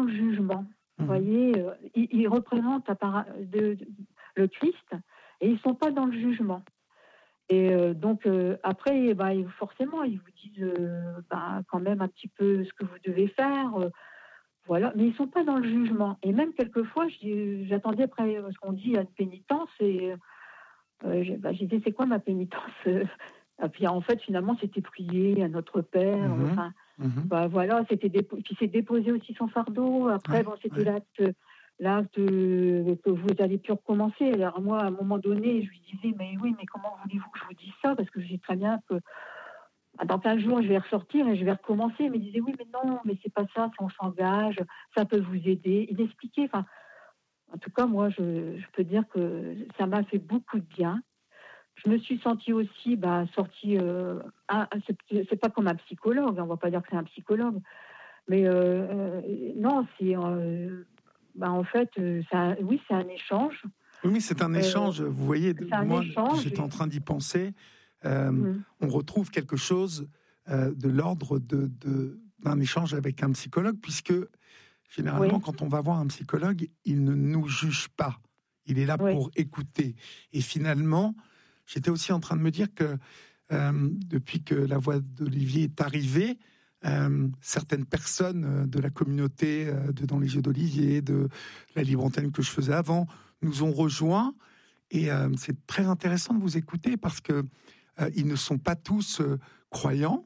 le jugement. Vous voyez, ils représentent le Christ et ils ne sont pas dans le jugement. Et donc, après, forcément, ils vous disent quand même un petit peu ce que vous devez faire. Voilà. Mais ils ne sont pas dans le jugement. Et même quelquefois, j'attendais après ce qu'on dit à une pénitence. Et j'ai dit, c'est quoi ma pénitence? Et puis en fait, finalement, c'était prier à notre Père. Enfin, voilà, puis c'est déposer aussi son fardeau. Après, c'était l'acte que vous allez plus recommencer. Alors moi, à un moment donné, je lui disais, mais comment voulez-vous que je vous dise ça? Parce que je sais très bien que dans 15 jours, je vais ressortir et je vais recommencer. Il me disait, oui, mais non, mais c'est pas ça, on s'engage, ça peut vous aider. Il expliquait, enfin, en tout cas, moi, je peux dire que ça m'a fait beaucoup de bien. Je me suis sentie aussi sortie. C'est pas comme un psychologue, on va pas dire que c'est un psychologue, mais non, c'est en fait, c'est un échange. Oui, c'est un échange. Vous voyez, moi, j'étais en train d'y penser. On retrouve quelque chose de l'ordre d'un échange avec un psychologue, puisque généralement, quand on va voir un psychologue, il ne nous juge pas. Il est là pour écouter. Et finalement, j'étais aussi en train de me dire que depuis que la voix d'Olivier est arrivée, certaines personnes de la communauté de Dans les yeux d'Olivier, de la libre antenne que je faisais avant, nous ont rejoints. Et c'est très intéressant de vous écouter parce que ils ne sont pas tous croyants.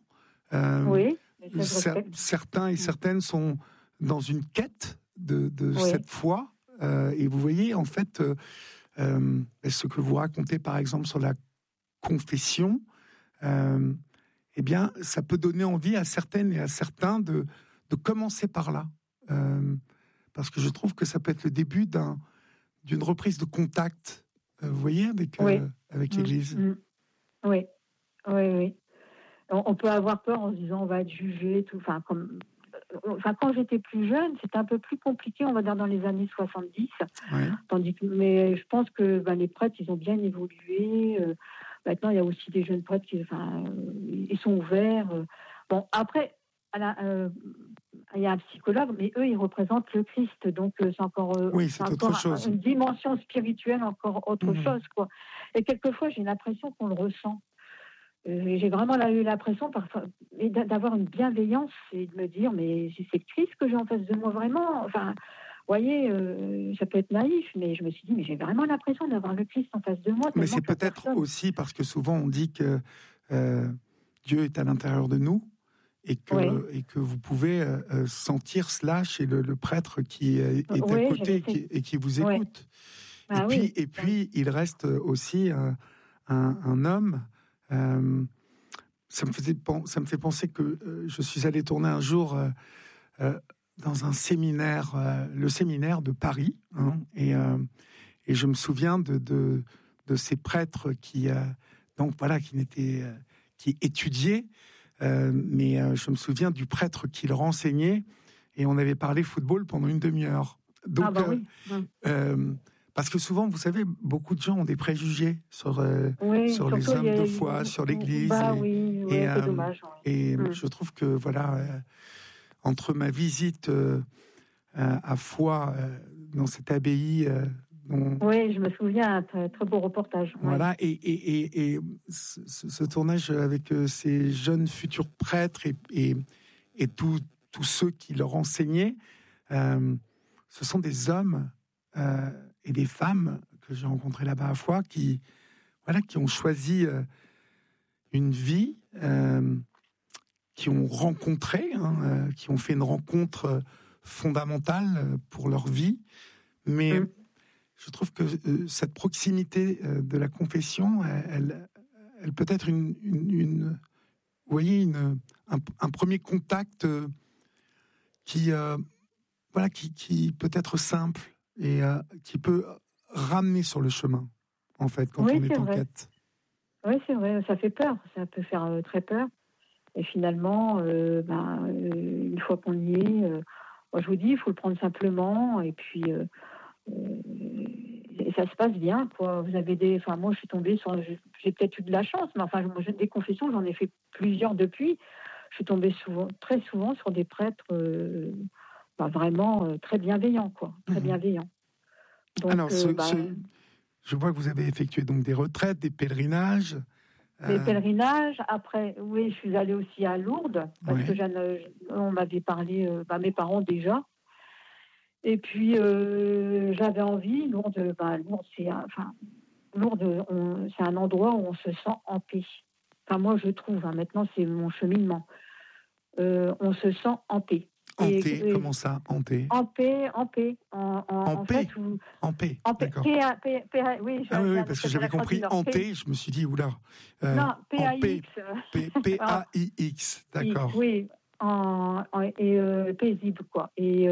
Certains et certaines sont dans une quête de cette foi. Et vous voyez, en fait, ce que vous racontez, par exemple, sur la confession, eh bien, ça peut donner envie à certaines et à certains de commencer par là. Parce que je trouve que ça peut être le début d'une reprise de contact, vous voyez, avec l'Église. Oui. On peut avoir peur en se disant on va être jugé, tout. Quand j'étais plus jeune, c'était un peu plus compliqué, on va dire dans les années 70. Mais je pense que les prêtres, ils ont bien évolué. Maintenant, il y a aussi des jeunes prêtres ils sont ouverts. Bon, après, il y a un psychologue, mais eux, ils représentent le Christ. Donc, c'est encore, une dimension spirituelle, encore autre chose, quoi. Et quelquefois, j'ai l'impression qu'on le ressent. J'ai vraiment eu l'impression parfois d'avoir une bienveillance et de me dire, mais c'est Christ que j'ai en face de moi vraiment. Enfin, vous voyez, ça peut être naïf, mais je me suis dit, mais j'ai vraiment l'impression d'avoir le Christ en face de moi. Mais c'est peut-être aussi parce que souvent on dit que Dieu est à l'intérieur de nous et que vous pouvez sentir cela chez le prêtre qui est à côté et qui vous écoute. Et puis, il reste aussi un homme. Ça me fait penser que je suis allé tourner un jour dans un séminaire, le séminaire de Paris, et je me souviens de ces prêtres qui étudiaient, mais je me souviens du prêtre qui leur enseignait, et on avait parlé football pendant une demi-heure. Donc, parce que souvent, vous savez, beaucoup de gens ont des préjugés sur les hommes de foi, sur l'Église. C'est dommage. Et je trouve que, entre ma visite à Foix, dans cette abbaye... je me souviens, un très beau reportage. Voilà, et ce tournage avec ces jeunes futurs prêtres et tous ceux qui leur enseignaient, ce sont des hommes... et des femmes que j'ai rencontrées là-bas à Foix qui ont choisi une vie, qui ont rencontré, qui ont fait une rencontre fondamentale pour leur vie. Mais je trouve que cette proximité de la confession, elle peut être un premier contact qui peut être simple et qui peut ramener sur le chemin, en fait, quand on est en quête. Oui, c'est vrai, ça fait peur, ça peut faire très peur. Et finalement, une fois qu'on y est, moi je vous dis, il faut le prendre simplement, et puis ça se passe bien, quoi. Vous avez moi je suis tombée sur, j'ai peut-être eu de la chance, mais des confessions, j'en ai fait plusieurs depuis. Je suis tombée très souvent sur des prêtres vraiment très bienveillant, quoi. Très bienveillant. Donc, alors, je vois que vous avez effectué donc des retraites, des pèlerinages. Des pèlerinages. Après, oui, je suis allée aussi à Lourdes, parce que on m'avait parlé, mes parents déjà. Et puis, j'avais envie. Lourdes, Lourdes, c'est un endroit où on se sent en paix. Enfin, moi, je trouve. Maintenant, c'est mon cheminement. On se sent en paix. Hanté, comment ça, hanté? En paix. En paix, d'accord. Oui, parce que j'avais compris hanté, je me suis dit, oula. Non, P-A-I-X. P-A-I-X, d'accord. Oui, paisible, quoi. Et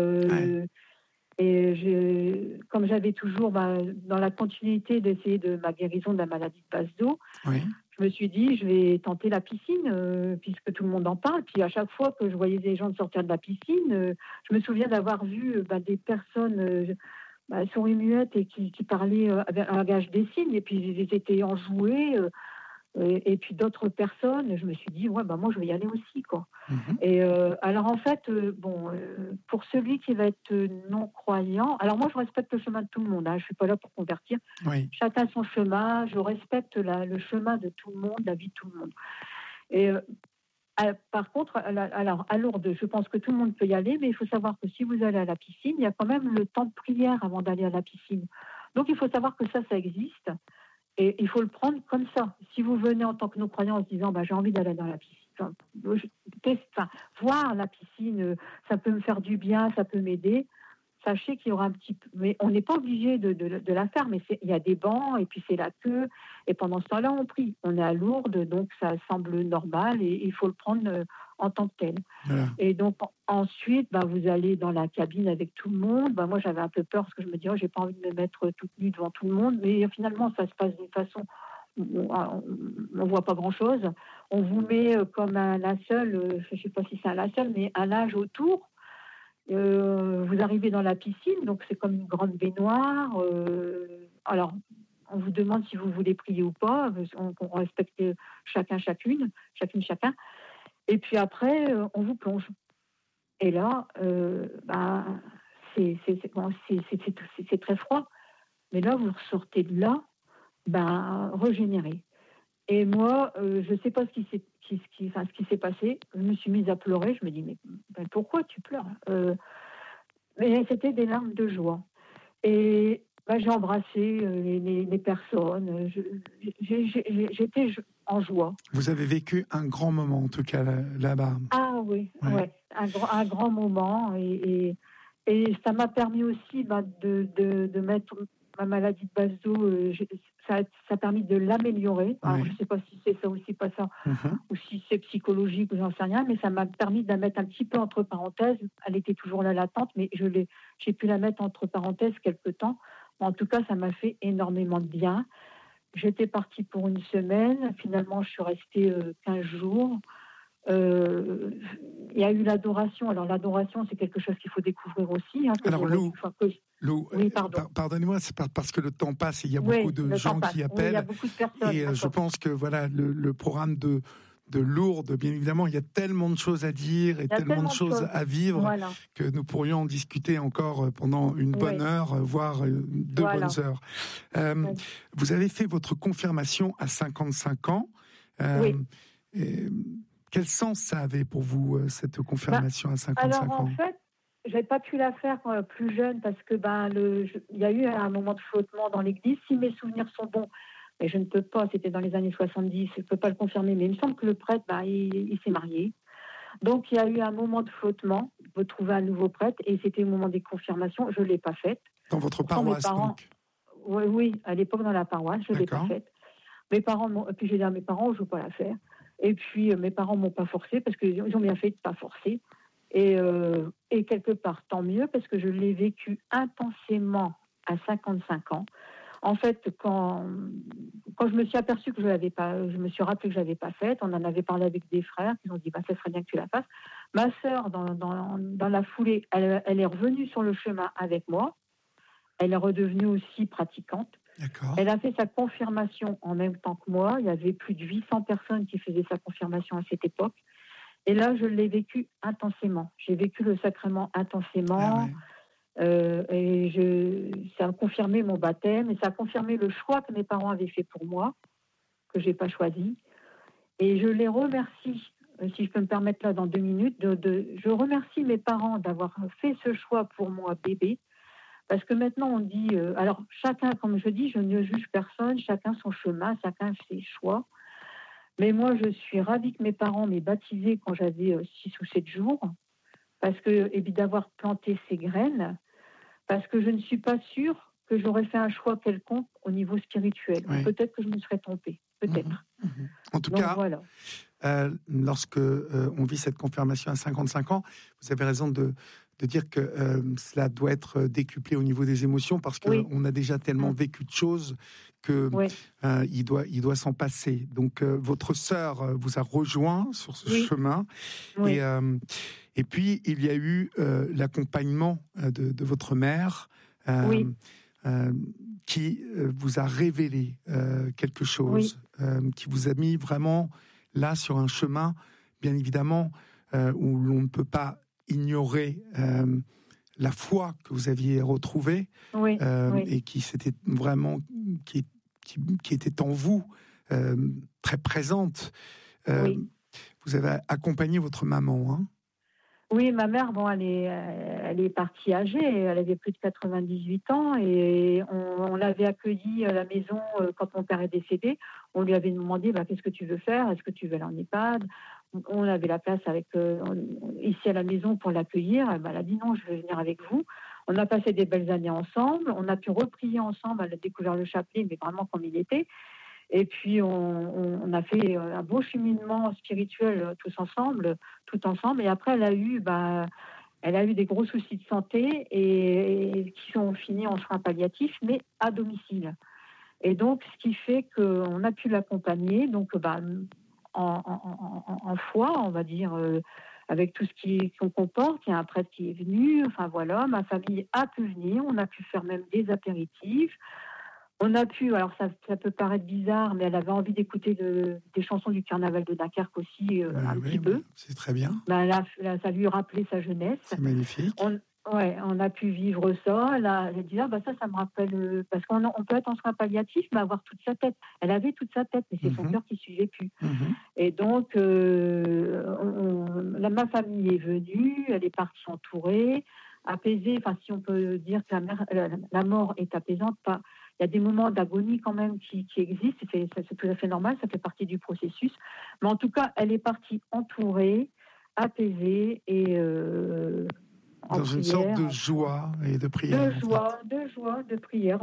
comme j'avais toujours, dans la continuité d'essayer de ma guérison de la maladie de base d'eau, je me suis dit, je vais tenter la piscine, puisque tout le monde en parle. Puis à chaque fois que je voyais des gens sortir de la piscine, je me souviens d'avoir vu des personnes souris muettes et qui parlaient avec un langage des signes, et puis ils étaient enjoués. Et puis d'autres personnes, je me suis dit, moi je vais y aller aussi, quoi. Et alors en fait, pour celui qui va être non-croyant, alors moi je respecte le chemin de tout le monde, je suis pas là pour convertir. Chacun son chemin, je respecte le chemin de tout le monde, la vie de tout le monde. Et par contre, alors à Lourdes, je pense que tout le monde peut y aller, mais il faut savoir que si vous allez à la piscine, il y a quand même le temps de prière avant d'aller à la piscine. Donc il faut savoir que ça existe. Et il faut le prendre comme ça. Si vous venez en tant que non-croyant en se disant j'ai envie d'aller dans la piscine, voir la piscine, ça peut me faire du bien, ça peut m'aider. Sachez qu'il y aura un petit peu, mais on n'est pas obligé de la faire, mais il y a des bancs et puis c'est la queue. Et pendant ce temps-là, on prie. On est à Lourdes, donc ça semble normal et il faut le prendre en tant que tel. Et donc ensuite, vous allez dans la cabine avec tout le monde. Moi, j'avais un peu peur parce que je me disais, j'ai pas envie de me mettre toute nue devant tout le monde. Mais finalement, ça se passe d'une façon, on voit pas grand-chose. On vous met comme un linceul, je sais pas si c'est un linceul, mais un linge autour. Vous arrivez dans la piscine, donc c'est comme une grande baignoire. Alors, on vous demande si vous voulez prier ou pas. On respecte chacun. Et puis après, on vous plonge. Et là, c'est très froid. Mais là, vous ressortez de là, régénéré. Et moi, je ne sais pas ce qui s'est passé. Je me suis mise à pleurer. Je me dis, mais pourquoi tu pleures? Mais c'était des larmes de joie. Et j'ai embrassé les personnes. J'étais en joie. Vous avez vécu un grand moment, en tout cas, là-bas. Ah oui, un grand moment. Et ça m'a permis aussi de mettre ma maladie de base d'eau. Ça a permis de l'améliorer. Alors, je ne sais pas si c'est ça ou si pas ça, ou si c'est psychologique ou j'en sais rien, mais ça m'a permis de la mettre un petit peu entre parenthèses. Elle était toujours là latente, mais j'ai pu la mettre entre parenthèses quelque temps. En tout cas, ça m'a fait énormément de bien. J'étais partie pour une semaine. Finalement, je suis restée 15 jours. Il y a eu l'adoration. Alors, l'adoration, c'est quelque chose qu'il faut découvrir aussi. Alors, Lou, oui, pardonnez-moi, c'est parce que le temps passe et il y a beaucoup de gens qui appellent. Il y a beaucoup de personnes. Et je pense que le programme de Lourdes, bien évidemment, il y a tellement de choses à dire et tellement de choses à vivre que nous pourrions en discuter encore pendant une bonne heure, voire 2 bonnes heures. Vous avez fait votre confirmation à 55 ans. Quel sens ça avait pour vous, cette confirmation à 55 ans? Alors, en fait, je n'avais pas pu la faire plus jeune parce que il y a eu un moment de flottement dans l'église. Si mes souvenirs sont bons, mais je ne peux pas, c'était dans les années 70, je ne peux pas le confirmer, mais il me semble que le prêtre, il s'est marié. Donc, il y a eu un moment de flottement, de trouver un nouveau prêtre, et c'était au moment des confirmations. Je ne l'ai pas faite. Dans votre paroisse, donc? Oui, à l'époque, dans la paroisse, je ne l'ai pas faite. Mes parents, puis j'ai dit à mes parents, je ne veux pas la faire. Et puis, mes parents ne m'ont pas forcé, parce qu'ils ont bien fait de ne pas forcer. Et quelque part, tant mieux, parce que je l'ai vécu intensément à 55 ans. En fait, quand je me suis aperçue que je me suis rappelé que je l'avais pas faite, on en avait parlé avec des frères, qui ont dit ça serait bien que tu la fasses. Ma sœur, dans la foulée, elle est revenue sur le chemin avec moi. Elle est redevenue aussi pratiquante. D'accord. Elle a fait sa confirmation en même temps que moi. Il y avait plus de 800 personnes qui faisaient sa confirmation à cette époque. Et là, je l'ai vécu intensément. J'ai vécu le sacrement intensément. Ça a confirmé mon baptême et ça a confirmé le choix que mes parents avaient fait pour moi, que je n'ai pas choisi. Et je les remercie, si je peux me permettre là dans 2 minutes, je remercie mes parents d'avoir fait ce choix pour moi, bébé. Parce que maintenant, on dit... alors, chacun, comme je dis, je ne juge personne, chacun son chemin, chacun ses choix. Mais moi, je suis ravie que mes parents m'aient baptisée quand j'avais 6 ou 7 jours, parce que, et puis d'avoir planté ces graines, parce que je ne suis pas sûre que j'aurais fait un choix quelconque au niveau spirituel. Oui. Peut-être que je me serais trompée, peut-être. En tout cas, voilà. Lorsque on vit cette confirmation à 55 ans, vous avez raison de dire que cela doit être décuplé au niveau des émotions, parce qu'on a déjà tellement vécu de choses que il doit s'en passer. Donc votre sœur vous a rejoint sur ce chemin. Et puis il y a eu l'accompagnement de votre mère qui vous a révélé quelque chose, qui vous a mis vraiment là sur un chemin, bien évidemment, où l'on ne peut pas ignorer la foi que vous aviez retrouvée et qui s'était vraiment qui était en vous, très présente. Vous avez accompagné votre maman, hein? Oui, ma mère, elle est partie âgée, elle avait plus de 98 ans et on l'avait accueillie à la maison quand mon père est décédé. On lui avait demandé qu'est-ce que tu veux faire, est-ce que tu veux aller en EHPAD? On avait la place ici à la maison pour l'accueillir. Elle a dit non, je veux venir avec vous. On a passé des belles années ensemble, on a pu reprier ensemble, elle a découvert le chapelet, mais vraiment comme il était. Et puis, on a fait un beau cheminement spirituel tout ensemble. Et après, elle a eu des gros soucis de santé et qui sont finis en soins palliatifs, mais à domicile. Et donc, ce qui fait qu'on a pu l'accompagner, donc en foi, on va dire, avec tout ce qu'on comporte. Il y a un prêtre qui est venu. Enfin voilà, ma famille a pu venir. On a pu faire même des apéritifs. On a pu, alors ça peut paraître bizarre, mais elle avait envie d'écouter des chansons du carnaval de Dunkerque aussi, un petit peu. C'est très bien. Ça lui rappelait sa jeunesse. C'est magnifique. On a pu vivre ça. Elle a dit, ça me rappelle... Parce qu'on peut être en soins palliatifs, mais avoir toute sa tête. Elle avait toute sa tête, mais c'est son cœur qui ne suivait plus. Et donc, ma famille est venue, elle est partie entourée, apaisée. Enfin, si on peut dire que la mort est apaisante, pas... Il y a des moments d'agonie quand même qui existent, c'est tout à fait normal, ça fait partie du processus. Mais en tout cas, elle est partie entourée, apaisée et dans une sorte de joie et de prière. De prière,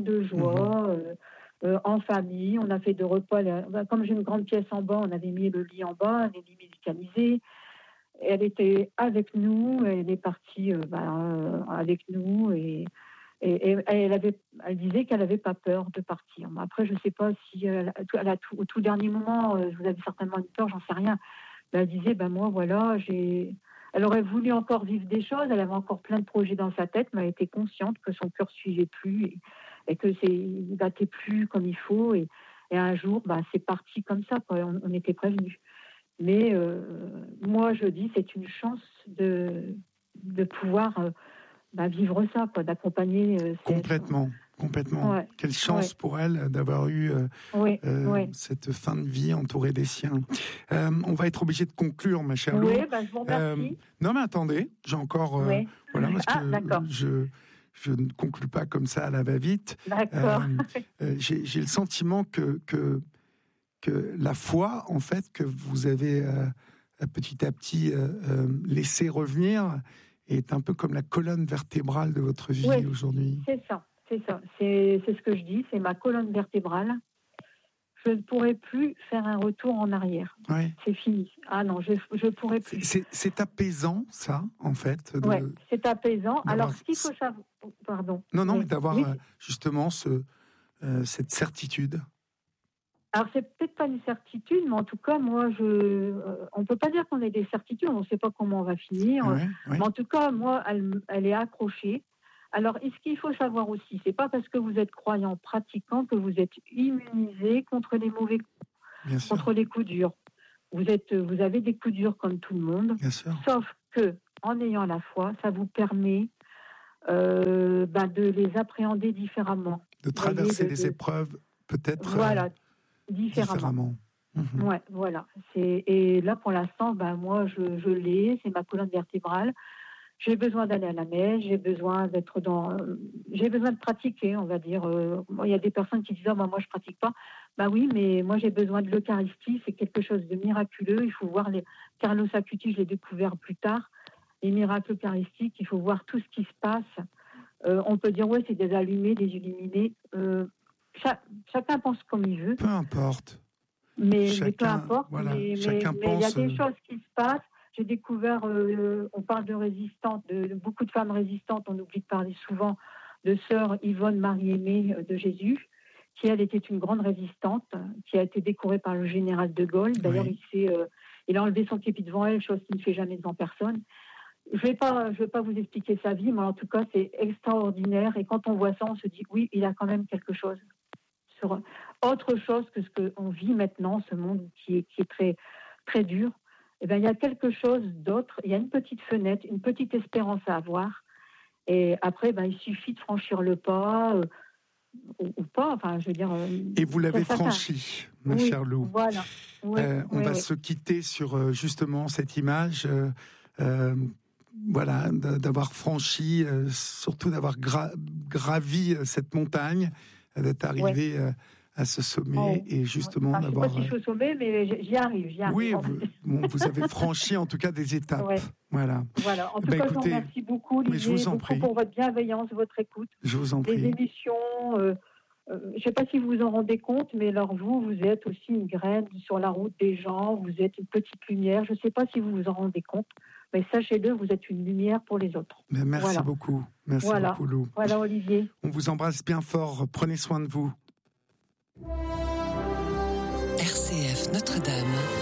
en famille. On a fait de repas. Comme j'ai une grande pièce en bas, on avait mis le lit en bas, les lits médicalisés. Elle était avec nous, elle est partie avec nous et elle disait qu'elle n'avait pas peur de partir. Après, je ne sais pas si au tout dernier moment, vous avez certainement une peur, j'en sais rien. Mais elle disait, moi, voilà, elle aurait voulu encore vivre des choses, elle avait encore plein de projets dans sa tête, mais elle était consciente que son cœur ne suivait plus et que il ne battait plus comme il faut. Et un jour, c'est parti comme ça, quoi. On était prévenus. Mais moi, je dis, c'est une chance de pouvoir... vivre ça, d'accompagner... Complètement. Ouais. Quelle chance pour elle d'avoir eu cette fin de vie entourée des siens. On va être obligé de conclure, ma chère Lou. Oui, je vous remercie. Non, mais attendez, j'ai encore... Voilà, parce que je ne conclue pas comme ça à la va-vite. D'accord. J'ai le sentiment que la foi, en fait, que vous avez petit à petit laissé revenir... est un peu comme la colonne vertébrale de votre vie aujourd'hui. C'est ça. C'est ce que je dis, c'est ma colonne vertébrale. Je ne pourrai plus faire un retour en arrière. C'est fini. Ah non, je ne pourrai plus. C'est apaisant, ça, en fait. Oui, c'est apaisant. Alors, ce qu'il faut savoir... Pardon. Non, mais d'avoir justement cette certitude. Alors, c'est peut-être pas une certitude, mais en tout cas, moi, on peut pas dire qu'on ait des certitudes, on ne sait pas comment on va finir. Mais en tout cas, moi, elle est accrochée. Alors, ce qu'il faut savoir aussi, c'est pas parce que vous êtes croyant, pratiquant, que vous êtes immunisé contre les mauvais coups, contre les coups durs. vous avez des coups durs comme tout le monde. Bien sûr. Sauf que, en ayant la foi, ça vous permet de les appréhender différemment. De traverser les épreuves peut-être différemment. Ouais, voilà. Et là, pour l'instant, moi, je l'ai, c'est ma colonne vertébrale. J'ai besoin d'aller à la messe, j'ai besoin de pratiquer, on va dire. Il y a des personnes qui disent moi je pratique pas. Oui, mais moi j'ai besoin de l'Eucharistie, c'est quelque chose de miraculeux. Il faut voir Carlos Acutis, je l'ai découvert plus tard, les miracles eucharistiques. Il faut voir tout ce qui se passe. On peut dire c'est des allumés, des illuminés. Chacun pense comme il veut. Peu importe. Mais peu importe. Voilà, mais il y a des choses qui se passent. J'ai découvert, on parle de résistantes, de beaucoup de femmes résistantes, on oublie de parler souvent de sœur Yvonne Marie-Aimée de Jésus, qui elle était une grande résistante, qui a été décorée par le général de Gaulle. D'ailleurs, il a enlevé son képi devant elle, chose qu'il ne fait jamais devant personne. Je vais pas vous expliquer sa vie, mais en tout cas, c'est extraordinaire. Et quand on voit ça, on se dit, oui, il a quand même quelque chose. Sur autre chose que ce qu'on vit maintenant, ce monde qui est très, très dur. Il y a quelque chose d'autre, il y a une petite fenêtre, une petite espérance à avoir. Et après, il suffit de franchir le pas, ou pas, enfin, je veux dire... Et vous l'avez franchi, ma chère Lou. Voilà. On va se quitter sur, justement, cette image, d'avoir franchi, surtout d'avoir gravi cette montagne, d'être arrivé... à ce sommet et justement d'avoir... Je ne sais pas si je suis au sommet, mais j'y arrive. Oui, vous avez franchi en tout cas des étapes. Voilà. En tout cas, écoutez, je vous remercie beaucoup, Olivier, pour votre bienveillance, votre écoute. Je vous en prie. Les émissions, je ne sais pas si vous vous en rendez compte, mais alors vous êtes aussi une graine sur la route des gens, vous êtes une petite lumière. Je ne sais pas si vous vous en rendez compte, mais sachez-le, vous êtes une lumière pour les autres. Mais merci beaucoup. Merci beaucoup, Lou. Voilà, Olivier. On vous embrasse bien fort. Prenez soin de vous. RCF Notre-Dame.